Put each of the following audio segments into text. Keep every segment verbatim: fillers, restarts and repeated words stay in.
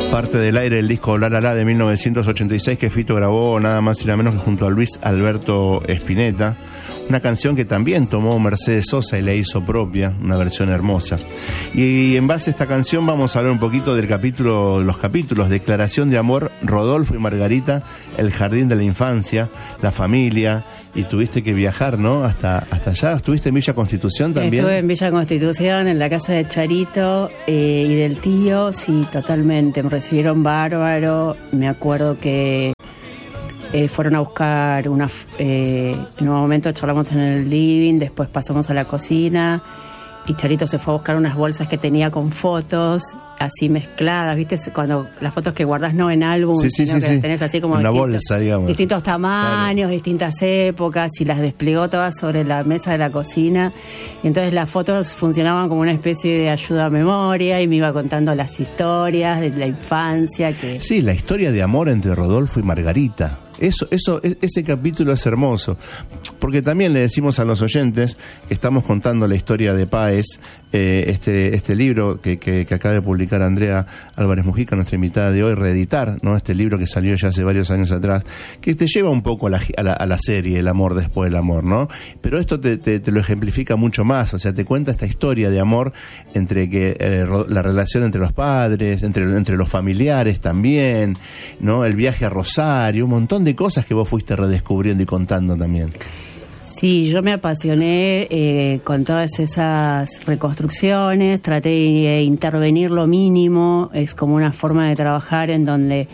Parte del aire del disco La La La de mil novecientos ochenta y seis que Fito grabó nada más y nada menos que junto a Luis Alberto Spinetta. Una canción que también tomó Mercedes Sosa y la hizo propia, una versión hermosa. Y en base a esta canción vamos a hablar un poquito del capítulo, los capítulos Declaración de Amor, Rodolfo y Margarita, El Jardín de la Infancia, La Familia, y tuviste que viajar, ¿no? Hasta, hasta allá. ¿Estuviste en Villa Constitución también? Estuve en Villa Constitución, en la casa de Charito eh, y del tío, sí, totalmente. Me recibieron bárbaro. Me acuerdo que eh, fueron a buscar una... Eh, en un momento charlamos en el living, después pasamos a la cocina y Charito se fue a buscar unas bolsas que tenía con fotos así mezcladas, ¿viste? Cuando las fotos que guardas no en álbum, sí, sí, sino sí, que sí. tenés así como una distintos, bolsa, digamos. distintos tamaños, claro, distintas épocas, y las desplegó todas sobre la mesa de la cocina. Y entonces las fotos funcionaban como una especie de ayuda a memoria y me iba contando las historias de la infancia. Que... Sí, la historia de amor entre Rodolfo y Margarita. Eso, eso, ese capítulo es hermoso, porque también le decimos a los oyentes que estamos contando la historia de Páez, eh, este, este libro que, que, que acaba de publicar Andrea Álvarez Mujica, nuestra invitada de hoy, reeditar, ¿no? Este libro que salió ya hace varios años atrás, que te lleva un poco a la, a la, a la serie El amor después del amor, ¿no? Pero esto te, te, te lo ejemplifica mucho más, o sea, te cuenta esta historia de amor entre que eh, la relación entre los padres, entre, entre los familiares también, ¿no? El viaje a Rosario, un montón de cosas que vos fuiste redescubriendo y contando también. Sí, yo me apasioné eh, con todas esas reconstrucciones, traté de intervenir lo mínimo, es como una forma de trabajar en donde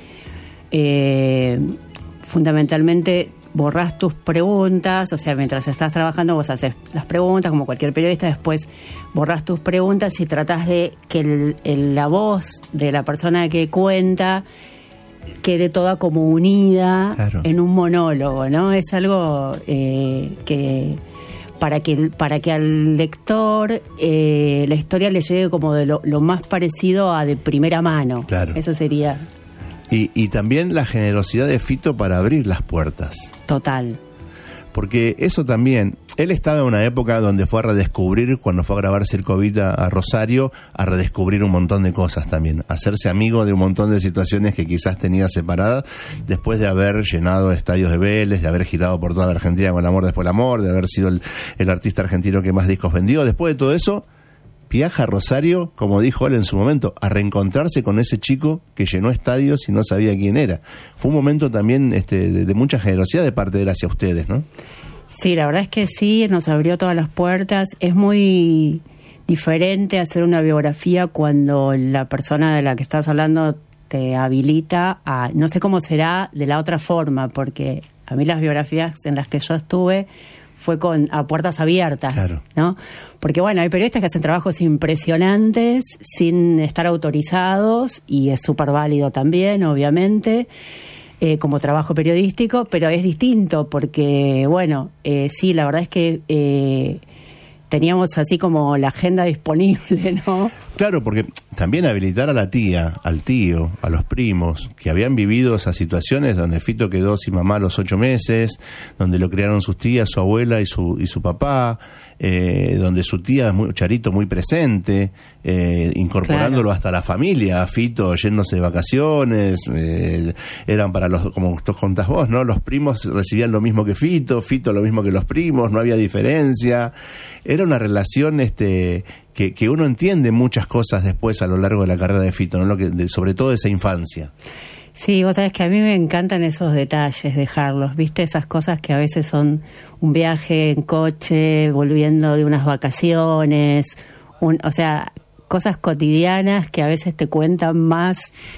eh, fundamentalmente borrás tus preguntas, o sea, mientras estás trabajando vos haces las preguntas, como cualquier periodista, después borrás tus preguntas y tratás de que el, el, la voz de la persona que cuenta quede toda como unida, claro, en un monólogo, ¿no? Es algo eh, que para que para que al lector eh, la historia le llegue como de lo, lo más parecido a de primera mano. Claro. Eso sería. Y, y también la generosidad de Fito para abrir las puertas. Total. Porque eso también, él estaba en una época donde fue a redescubrir, cuando fue a grabar Circo Vita a Rosario, a redescubrir un montón de cosas también, a hacerse amigo de un montón de situaciones que quizás tenía separadas, después de haber llenado estadios de Vélez, de haber girado por toda la Argentina con El amor después del amor, de haber sido el, el artista argentino que más discos vendió. Después de todo eso, viaja a Rosario, como dijo él en su momento, a reencontrarse con ese chico que llenó estadios y no sabía quién era. Fue un momento también este, de, de mucha generosidad de parte de él hacia ustedes, ¿no? Sí, la verdad es que sí, nos abrió todas las puertas. Es muy diferente hacer una biografía cuando la persona de la que estás hablando te habilita a... No sé cómo será de la otra forma, porque a mí las biografías en las que yo estuve fue con a puertas abiertas, claro, ¿no? Porque bueno, hay periodistas que hacen trabajos impresionantes sin estar autorizados y es súper válido también, obviamente, eh, como trabajo periodístico, pero es distinto porque, bueno, eh, sí, la verdad es que eh, teníamos así como la agenda disponible, ¿no? Claro, porque también habilitar a la tía, al tío, a los primos, que habían vivido esas situaciones donde Fito quedó sin mamá a los ocho meses, donde lo criaron sus tías, su abuela y su y su papá, eh, donde su tía es muy, Charito muy presente, eh, incorporándolo, claro, hasta la familia, a Fito yéndose de vacaciones, eh, eran para los, como tú contás vos, ¿no? Los primos recibían lo mismo que Fito, Fito lo mismo que los primos, no había diferencia. Era una relación este que, que uno entiende muchas cosas después a lo largo de la carrera de Fito, ¿no? Lo que, de, sobre todo esa infancia. Sí, vos sabés que a mí me encantan esos detalles, dejarlos, ¿viste? Esas cosas que a veces son un viaje en coche, volviendo de unas vacaciones, un, o sea, cosas cotidianas que a veces te cuentan más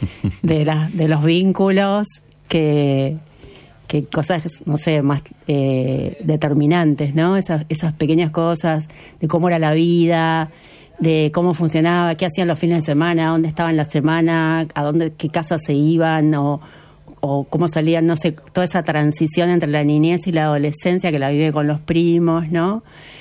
de, la, de los vínculos que... que cosas, no sé, más eh, determinantes, ¿no? Esas, esas pequeñas cosas de cómo era la vida, de cómo funcionaba, qué hacían los fines de semana, dónde estaban la semana, a dónde, qué casas se iban, o, o cómo salían, no sé, toda esa transición entre la niñez y la adolescencia que la vive con los primos, ¿no?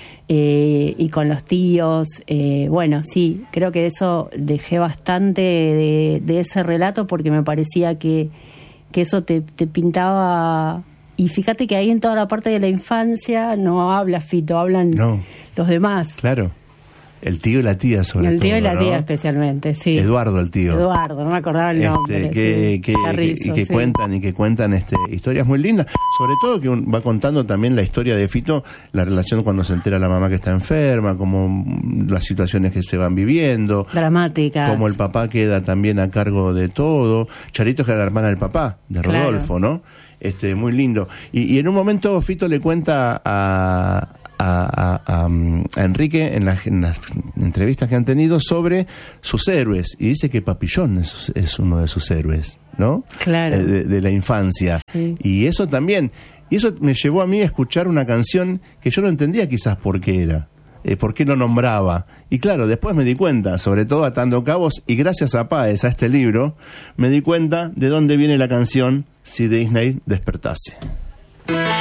Eh, y con los tíos. Eh, bueno, sí, creo que eso dejé bastante de, de ese relato porque me parecía que que eso te, te pintaba... Y fíjate que ahí en toda la parte de la infancia no habla Fito, hablan no. los demás. Claro. El tío y la tía, sobre todo. El tío todo, y la ¿no? tía, especialmente, sí. Eduardo, el tío. Eduardo, no me acordaba el nombre. Este, que, sí. que, Carrizo, que, y que sí. cuentan y que cuentan este, historias muy lindas. Sobre todo que un, va contando también la historia de Fito, la relación cuando se entera la mamá que está enferma, como las situaciones que se van viviendo. Dramáticas. Como el papá queda también a cargo de todo. Charito, que era la hermana del papá, de Rodolfo, claro. ¿no? Este, muy lindo. Y, y en un momento Fito le cuenta a... A, a, a Enrique en las, en las entrevistas que han tenido sobre sus héroes, y dice que Papillón es, es uno de sus héroes, ¿no? Claro. Eh, de, de la infancia. Sí. Y eso también, y eso me llevó a mí a escuchar una canción que yo no entendía quizás por qué era, eh, por qué lo nombraba. Y claro, después me di cuenta, sobre todo atando cabos, y gracias a Páez, a este libro, me di cuenta de dónde viene la canción Si Disney despertase.